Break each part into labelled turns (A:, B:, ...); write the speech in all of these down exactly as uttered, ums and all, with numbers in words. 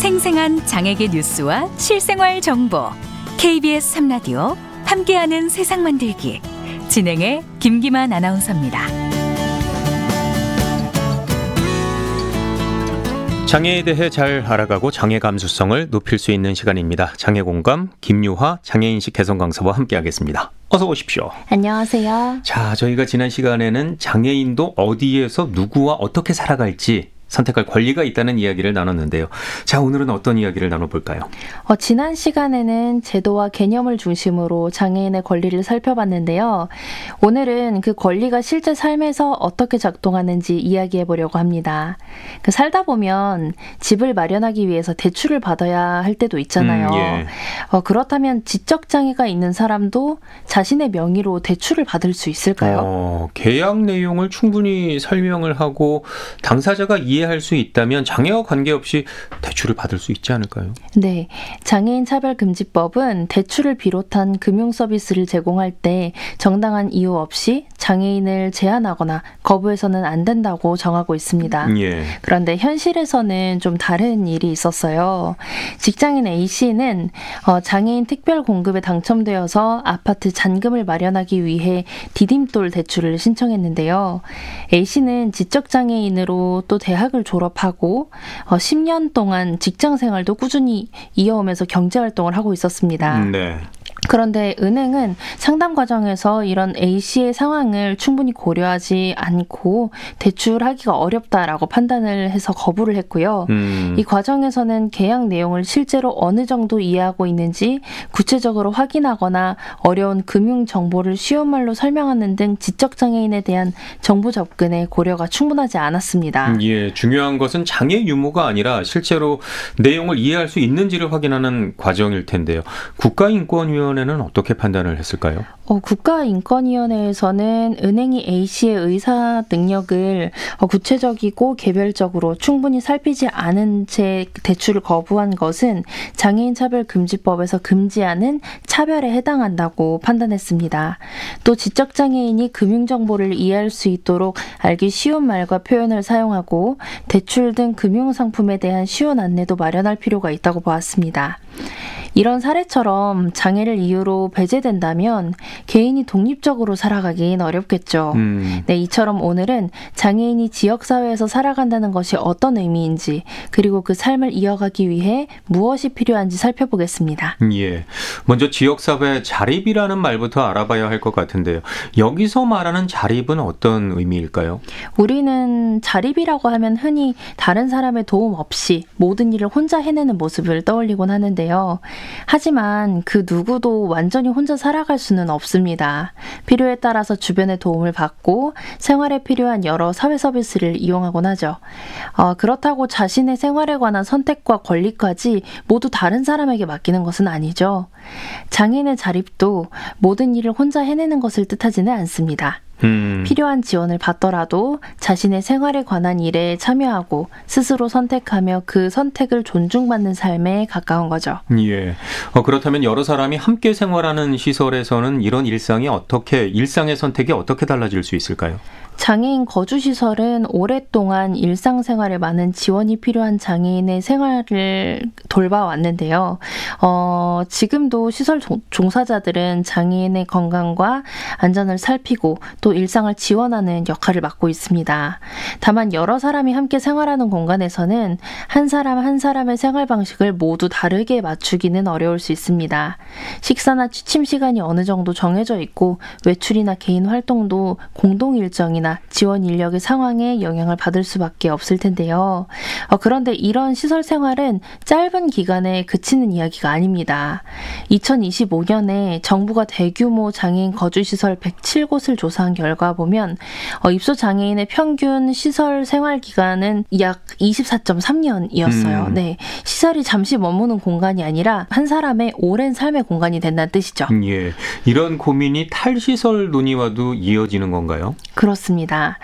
A: 생생한 장애계 뉴스와 실생활 정보 케이비에스 삼 라디오 함께하는 세상 만들기 진행의 김기만 아나운서입니다.
B: 장애에 대해 잘 알아가고 장애 감수성을 높일 수 있는 시간입니다. 장애공감 김유화 장애인식 개선 강사와 함께하겠습니다. 어서 오십시오.
C: 안녕하세요.
B: 자, 저희가 지난 시간에는 장애인도 어디에서 누구와 어떻게 살아갈지 선택할 권리가 있다는 이야기를 나눴는데요. 자, 오늘은 어떤 이야기를 나눠볼까요?
C: 어, 지난 시간에는 제도와 개념을 중심으로 장애인의 권리를 살펴봤는데요. 오늘은 그 권리가 실제 삶에서 어떻게 작동하는지 이야기해보려고 합니다. 그 살다 보면 집을 마련하기 위해서 대출을 받아야 할 때도 있잖아요.
B: 음, 예.
C: 어, 그렇다면 지적장애가 있는 사람도 자신의 명의로 대출을 받을 수 있을까요?
B: 어, 계약 내용을 충분히 설명을 하고 당사자가 이해 할 수 있다면 장애와 관계없이 대출을 받을 수 있지 않을까요?
C: 네, 장애인 차별금지법은 대출을 비롯한 금융 서비스를 제공할 때 정당한 이유 없이 장애인을 제한하거나 거부해서는 안 된다고 정하고 있습니다.
B: 예.
C: 그런데 현실에서는 좀 다른 일이 있었어요. 직장인 A씨는 어, 장애인 특별 공급에 당첨되어서 아파트 잔금을 마련하기 위해 디딤돌 대출을 신청했는데요. A씨는 지적장애인으로 또 대학을 졸업하고 어, 십 년 동안 직장 생활도 꾸준히 이어오면서 경제활동을 하고 있었습니다.
B: 네.
C: 그런데 은행은 상담 과정에서 이런 A씨의 상황을 충분히 고려하지 않고 대출하기가 어렵다라고 판단을 해서 거부를 했고요.
B: 음.
C: 이 과정에서는 계약 내용을 실제로 어느 정도 이해하고 있는지 구체적으로 확인하거나 어려운 금융 정보를 쉬운 말로 설명하는 등 지적장애인에 대한 정보 접근에 고려가 충분하지 않았습니다.
B: 예, 중요한 것은 장애 유무가 아니라 실제로 내용을 이해할 수 있는지를 확인하는 과정일 텐데요. 국가인권위원회는 어떻게 판단을 했을까요?
C: 어, 국가인권위원회에서는 은행이 A씨의 의사 능력을 어, 구체적이고 개별적으로 충분히 살피지 않은 채 대출을 거부한 것은 장애인 차별금지법에서 금지하는 차별에 해당한다고 판단했습니다. 또 지적장애인이 금융정보를 이해할 수 있도록 알기 쉬운 말과 표현을 사용하고 대출 등 금융상품에 대한 쉬운 안내도 마련할 필요가 있다고 보았습니다. 이런 사례처럼 장애를 이유로 배제된다면 개인이 독립적으로 살아가긴 어렵겠죠.
B: 음.
C: 네, 이처럼 오늘은 장애인이 지역사회에서 살아간다는 것이 어떤 의미인지 그리고 그 삶을 이어가기 위해 무엇이 필요한지 살펴보겠습니다.
B: 예, 먼저 지역사회 자립이라는 말부터 알아봐야 할 것 같은데요. 여기서 말하는 자립은 어떤 의미일까요?
C: 우리는 자립이라고 하면 흔히 다른 사람의 도움 없이 모든 일을 혼자 해내는 모습을 떠올리곤 하는데요. 하지만 그 누구도 완전히 혼자 살아갈 수는 없습니다. 필요에 따라서 주변의 도움을 받고 생활에 필요한 여러 사회 서비스를 이용하곤 하죠. 어, 그렇다고 자신의 생활에 관한 선택과 권리까지 모두 다른 사람에게 맡기는 것은 아니죠. 장애인의 자립도 모든 일을 혼자 해내는 것을 뜻하지는 않습니다.
B: 음.
C: 필요한 지원을 받더라도 자신의 생활에 관한 일에 참여하고 스스로 선택하며 그 선택을 존중받는 삶에 가까운 거죠.
B: 예. 어, 그렇다면 여러 사람이 함께 생활하는 시설에서는 이런 일상이 어떻게, 일상의 선택이 어떻게 달라질 수 있을까요?
C: 장애인 거주시설은 오랫동안 일상생활에 많은 지원이 필요한 장애인의 생활을 돌봐왔는데요. 어, 지금도 시설 종사자들은 장애인의 건강과 안전을 살피고 또 일상을 지원하는 역할을 맡고 있습니다. 다만 여러 사람이 함께 생활하는 공간에서는 한 사람 한 사람의 생활 방식을 모두 다르게 맞추기는 어려울 수 있습니다. 식사나 취침 시간이 어느 정도 정해져 있고 외출이나 개인 활동도 공동 일정이나 지원 인력의 상황에 영향을 받을 수밖에 없을 텐데요. 어, 그런데 이런 시설 생활은 짧은 기간에 그치는 이야기가 아닙니다. 이천이십오 년에 정부가 대규모 장애인 거주시설 백칠 곳을 조사한 결과 보면 어, 입소 장애인의 평균 시설 생활 기간은 약 이십사 점 삼 년이었어요.
B: 음.
C: 네, 시설이 잠시 머무는 공간이 아니라 한 사람의 오랜 삶의 공간이 된다는 뜻이죠.
B: 예, 이런 고민이 탈시설 논의와도 이어지는 건가요?
C: 그렇습니다.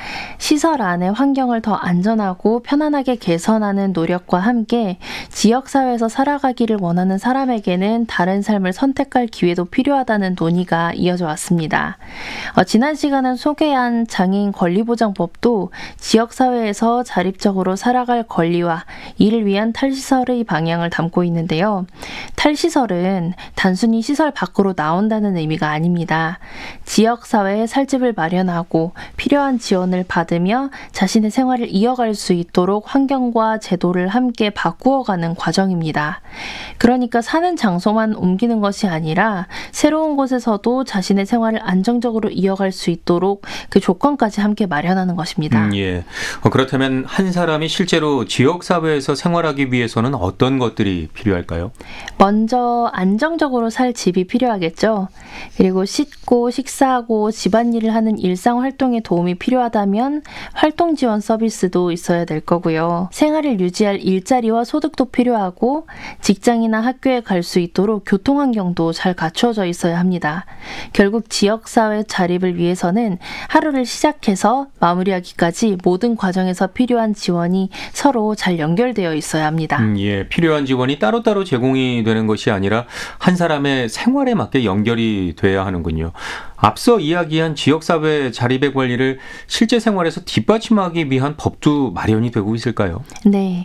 C: 시설 안의 환경을 더 안전하고 편안하게 개선하는 노력과 함께 지역사회에서 살아가기를 원하는 사람에게는 다른 삶을 선택할 기회도 필요하다는 논의가 이어져 왔습니다. 어, 지난 시간은 소개한 장애인 권리보장법도 지역사회에서 자립적으로 살아갈 권리와 이를 위한 탈시설의 방향을 담고 있는데요. 탈시설은 단순히 시설 밖으로 나온다는 의미가 아닙니다. 지역사회에 살집을 마련하고 필요한 지원을 받으며 자신의 생활을 이어갈 수 있도록 환경과 제도를 함께 바꾸어가는 과정입니다. 그러니까 사는 장소만 옮기는 것이 아니라 새로운 곳에서도 자신의 생활을 안정적으로 이어갈 수 있도록 그 조건까지 함께 마련하는 것입니다.
B: 음, 예. 어, 그렇다면 한 사람이 실제로 지역사회에서 생활하기 위해서는 어떤 것들이 필요할까요?
C: 먼저 안정적으로 살 집이 필요하겠죠. 그리고 씻고 식사하고 집안일을 하는 일상 활동에 도움이 필요하다면 활동 지원 서비스도 있어야 될 거고요. 생활을 유지할 일자리와 소득도 필요하고 직장이나 학교에 갈 수 있도록 교통 환경도 잘 갖추어져 있어야 합니다. 결국 지역사회 자립을 위해서는 하루를 시작해서 마무리하기까지 모든 과정에서 필요한 지원이 서로 잘 연결되어 있어야 합니다.
B: 음, 예. 필요한 지원이 따로따로 제공이 되는 것이 아니라 한 사람의 생활에 맞게 연결이 돼야 하는군요. 앞서 이야기한 지역사회 자립의 권리를 실제 생활에서 뒷받침하기 위한 법도 마련이 되고 있을까요?
C: 네,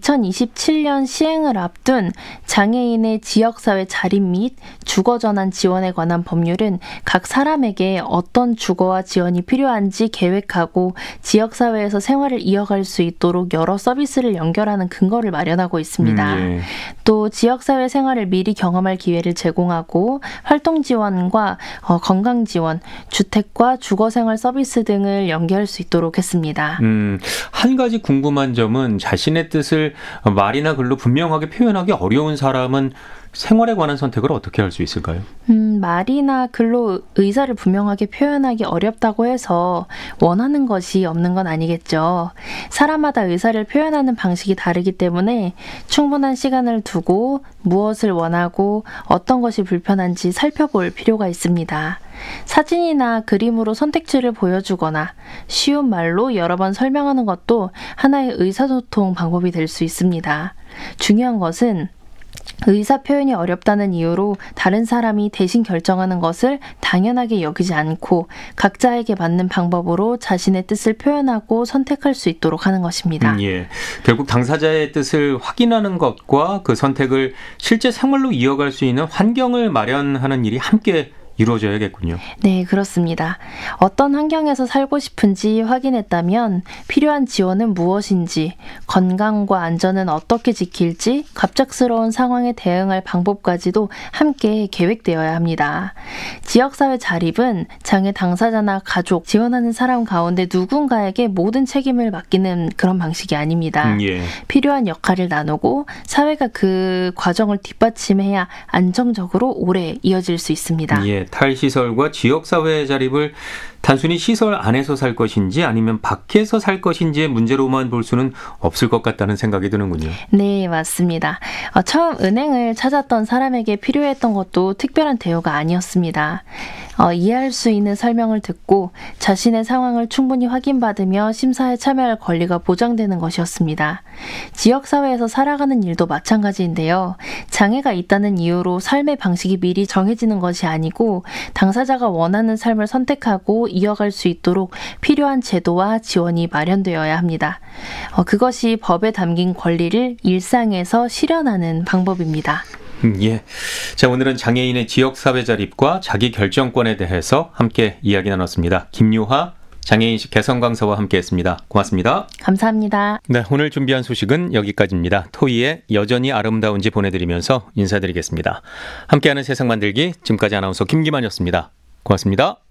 C: 이천이십칠 년 시행을 앞둔 장애인의 지역사회 자립 및 주거전환 지원에 관한 법률은 각 사람에게 어떤 주거와 지원이 필요한지 계획하고 지역사회에서 생활을 이어갈 수 있도록 여러 서비스를 연결하는 근거를 마련하고 있습니다.
B: 음, 예.
C: 또 지역사회 생활을 미리 경험할 기회를 제공하고 활동 지원과 어, 건강 지원, 주택과 주거생활 서비스 등을 연계할 수 있도록 했습니다.
B: 음, 한 가지 궁금한 점은 자신의 뜻을 말이나 글로 분명하게 표현하기 어려운 사람은 생활에 관한 선택을 어떻게 할 수 있을까요?
C: 음, 말이나 글로 의사를 분명하게 표현하기 어렵다고 해서 원하는 것이 없는 건 아니겠죠. 사람마다 의사를 표현하는 방식이 다르기 때문에 충분한 시간을 두고 무엇을 원하고 어떤 것이 불편한지 살펴볼 필요가 있습니다. 사진이나 그림으로 선택지를 보여주거나 쉬운 말로 여러 번 설명하는 것도 하나의 의사소통 방법이 될 수 있습니다. 중요한 것은 의사 표현이 어렵다는 이유로 다른 사람이 대신 결정하는 것을 당연하게 여기지 않고 각자에게 맞는 방법으로 자신의 뜻을 표현하고 선택할 수 있도록 하는 것입니다.
B: 음, 예. 결국 당사자의 뜻을 확인하는 것과 그 선택을 실제 생활로 이어갈 수 있는 환경을 마련하는 일이 함께 이루어져야겠군요.
C: 네, 그렇습니다. 어떤 환경에서 살고 싶은지 확인했다면 필요한 지원은 무엇인지, 건강과 안전은 어떻게 지킬지, 갑작스러운 상황에 대응할 방법까지도 함께 계획되어야 합니다. 지역사회 자립은 장애 당사자나 가족, 지원하는 사람 가운데 누군가에게 모든 책임을 맡기는 그런 방식이 아닙니다.
B: 음, 예.
C: 필요한 역할을 나누고 사회가 그 과정을 뒷받침해야 안정적으로 오래 이어질 수 있습니다.
B: 예. 탈시설과 지역사회 자립을 단순히 시설 안에서 살 것인지 아니면 밖에서 살 것인지의 문제로만 볼 수는 없을 것 같다는 생각이 드는군요.
C: 네, 맞습니다. 어, 처음 은행을 찾았던 사람에게 필요했던 것도 특별한 대우가 아니었습니다. 어, 이해할 수 있는 설명을 듣고 자신의 상황을 충분히 확인받으며 심사에 참여할 권리가 보장되는 것이었습니다. 지역사회에서 살아가는 일도 마찬가지인데요. 장애가 있다는 이유로 삶의 방식이 미리 정해지는 것이 아니고 당사자가 원하는 삶을 선택하고 이어갈 수 있도록 필요한 제도와 지원이 마련되어야 합니다. 어, 그것이 법에 담긴 권리를 일상에서 실현하는 방법입니다.
B: 음, 예. 자, 오늘은 장애인의 지역사회 자립과 자기 결정권에 대해서 함께 이야기 나눴습니다. 김유하 장애인식 개선 강사와 함께했습니다. 고맙습니다.
C: 감사합니다.
B: 네, 오늘 준비한 소식은 여기까지입니다. 토이의 여전히 아름다운지 보내드리면서 인사드리겠습니다. 함께하는 세상 만들기 지금까지 아나운서 김기만이었습니다. 고맙습니다.